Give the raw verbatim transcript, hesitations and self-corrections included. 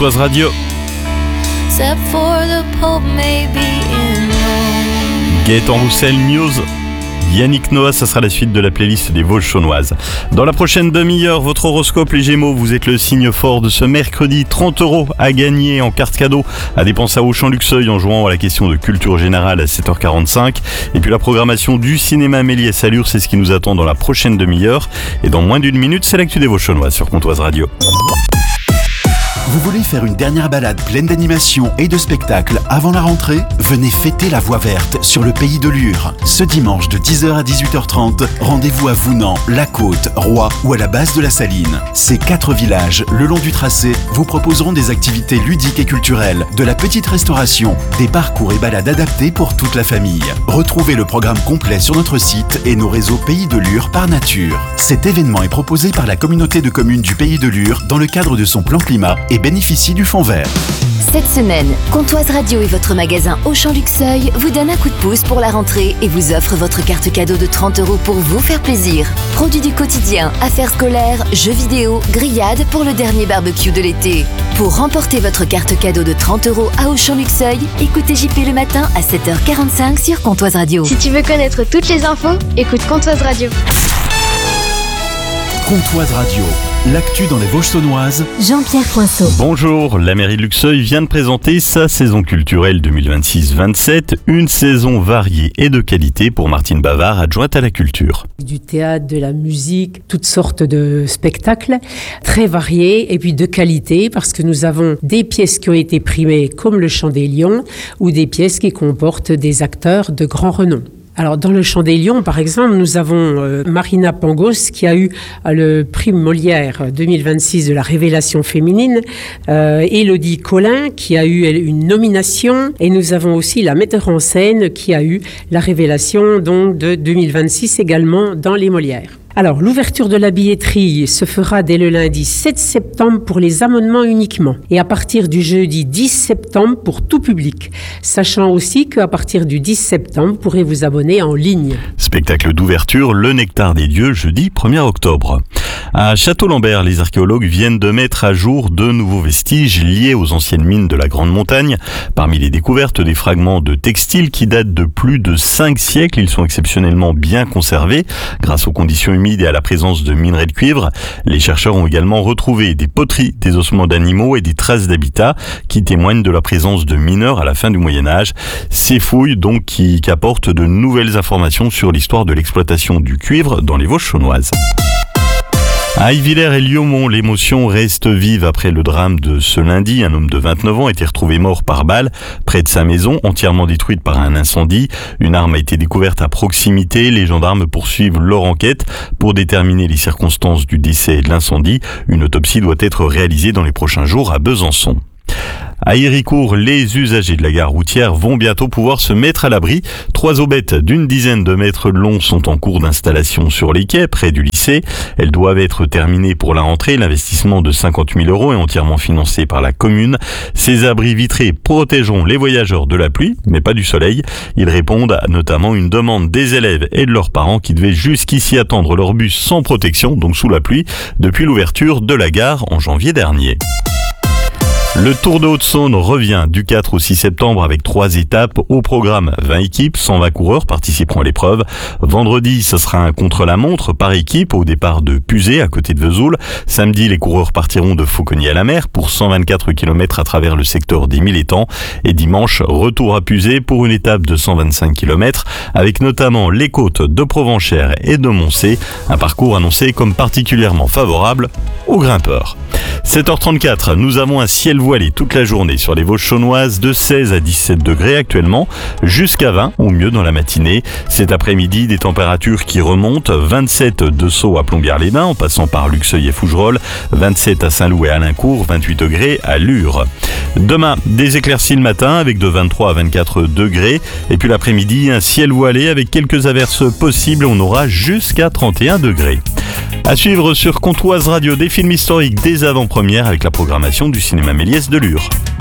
Comtoise Radio. Except for the Pope maybe in Rome. Gaëtan Roussel News. Yannick Noah, ça sera la suite de la playlist des Vosges chaunoises. Dans la prochaine demi-heure, votre horoscope, les Gémeaux, vous êtes le signe fort de ce mercredi. trente euros à gagner en carte cadeau à dépenser à Auchan-Luxeuil en jouant à la question de culture générale à sept heures quarante-cinq. Et puis la programmation du cinéma Méliès Allure, c'est ce qui nous attend dans la prochaine demi-heure. Et dans moins d'une minute, c'est l'actu des Vosges chaunoises sur Comtoise Radio. Vous voulez faire une dernière balade pleine d'animation et de spectacles avant la rentrée ? Venez fêter la Voie Verte sur le Pays de Lure. Ce dimanche de dix heures à dix-huit heures trente, rendez-vous à Vounan, La Côte, Roy ou à la base de la Saline. Ces quatre villages, le long du tracé, vous proposeront des activités ludiques et culturelles, de la petite restauration, des parcours et balades adaptés pour toute la famille. Retrouvez le programme complet sur notre site et nos réseaux Pays de Lure par nature. Cet événement est proposé par la communauté de communes du Pays de Lure dans le cadre de son plan climat et bénéficie du fonds vert. Cette semaine, Comtoise Radio et votre magasin Auchan-Luxeuil vous donnent un coup de pouce pour la rentrée et vous offrent votre carte cadeau de trente euros pour vous faire plaisir. Produits du quotidien, affaires scolaires, jeux vidéo, grillades pour le dernier barbecue de l'été. Pour remporter votre carte cadeau de trente euros à Auchan-Luxeuil, écoutez J P le matin à sept heures quarante-cinq sur Comtoise Radio. Si tu veux connaître toutes les infos, écoute Comtoise Radio. Comtoise Radio, l'actu dans les Vosges saunoises. Jean-Pierre Poinceau. Bonjour, la mairie de Luxeuil vient de présenter sa saison culturelle deux mille vingt-six vingt-sept, une saison variée et de qualité pour Martine Bavard, adjointe à la culture. Du théâtre, de la musique, toutes sortes de spectacles très variés et puis de qualité parce que nous avons des pièces qui ont été primées comme le Chant des Lions ou des pièces qui comportent des acteurs de grand renom. Alors, dans le Chant des Lions, par exemple, nous avons euh, Marina Pangos qui a eu euh, le prix Molière deux mille vingt-six de la révélation féminine, euh, Élodie Collin qui a eu une nomination, et nous avons aussi la metteur en scène qui a eu la révélation donc, de deux mille vingt-six également dans les Molières. Alors, l'ouverture de la billetterie se fera dès le lundi sept septembre pour les abonnements uniquement et à partir du jeudi dix septembre pour tout public, sachant aussi qu'à partir du dix septembre, vous pourrez vous abonner en ligne. Spectacle d'ouverture, Le Nectar des Dieux, jeudi premier octobre. À Château-Lambert, les archéologues viennent de mettre à jour de nouveaux vestiges liés aux anciennes mines de la Grande Montagne. Parmi les découvertes, des fragments de textiles qui datent de plus de cinq siècles. Ils sont exceptionnellement bien conservés grâce aux conditions humides et à la présence de minerais de cuivre. Les chercheurs ont également retrouvé des poteries, des ossements d'animaux et des traces d'habitat qui témoignent de la présence de mineurs à la fin du Moyen-Âge. Ces fouilles, donc, qui, qui apportent de nouvelles informations sur l'histoire de l'exploitation du cuivre dans les Vosges chaunoises. À Ivillers et Liaumont, l'émotion reste vive après le drame de ce lundi. Un homme de vingt-neuf ans a été retrouvé mort par balle près de sa maison, entièrement détruite par un incendie. Une arme a été découverte à proximité. Les gendarmes poursuivent leur enquête pour déterminer les circonstances du décès et de l'incendie. Une autopsie doit être réalisée dans les prochains jours à Besançon. À Héricourt, les usagers de la gare routière vont bientôt pouvoir se mettre à l'abri. Trois aubettes d'une dizaine de mètres de long sont en cours d'installation sur les quais, près du lycée. Elles doivent être terminées pour la rentrée. L'investissement de cinquante mille euros est entièrement financé par la commune. Ces abris vitrés protégeront les voyageurs de la pluie, mais pas du soleil. Ils répondent à notamment une demande des élèves et de leurs parents qui devaient jusqu'ici attendre leur bus sans protection, donc sous la pluie, depuis l'ouverture de la gare en janvier dernier. Le Tour de Haute-Saône revient du quatre au six septembre avec trois étapes. Au programme, vingt équipes, cent vingt coureurs participeront à l'épreuve. Vendredi, ce sera un contre-la-montre par équipe au départ de Puzé, à côté de Vesoul. Samedi, les coureurs partiront de Fauconnier-à-la-Mer pour cent vingt-quatre kilomètres à travers le secteur des Mille Étangs. Et dimanche, retour à Puzé pour une étape de cent vingt-cinq kilomètres avec notamment les côtes de Provenchères et de Moncé. Un parcours annoncé comme particulièrement favorable aux grimpeurs. sept heures trente-quatre, nous avons un ciel voilé toute la journée sur les Vosges chaunoises de seize à dix-sept degrés actuellement, jusqu'à vingt au mieux dans la matinée. Cet après-midi, des températures qui remontent, vingt-sept de Sceaux à Plombières-les-Bains en passant par Luxeuil et Fougerolles, vingt-sept à Saint-Loup et à Alincourt, vingt-huit degrés à Lure. Demain, des éclaircies le matin avec de vingt-trois à vingt-quatre degrés et puis l'après-midi, un ciel voilé avec quelques averses possibles, on aura jusqu'à trente et un degrés. À suivre sur Comtoise Radio des films historiques des avant-premières avec la programmation du cinéma Méliès de Lure.